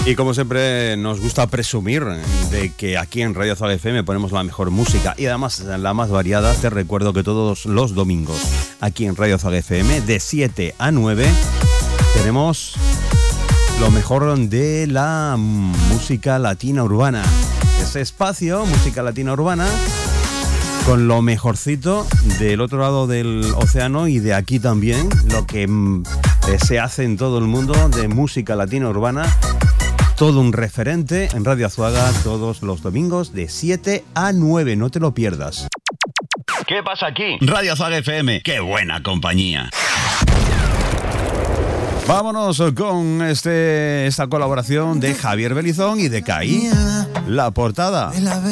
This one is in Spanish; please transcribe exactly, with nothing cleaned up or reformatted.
Y como siempre nos gusta presumir de que aquí en Radio Zaga F M ponemos la mejor música y además la más variada. Te recuerdo que todos los domingos aquí en Radio Zaga F M de siete a nueve tenemos lo mejor de la música latina urbana. Ese espacio, música latina urbana, con lo mejorcito del otro lado del océano y de aquí también, lo que eh, se hace en todo el mundo de música latina urbana. Todo un referente en Radio Azuaga todos los domingos de siete a nueve, no te lo pierdas. ¿Qué pasa aquí? Radio Azuaga F M, qué buena compañía. Vámonos con este, esta colaboración de Javier Belizón y de Kai. La portada.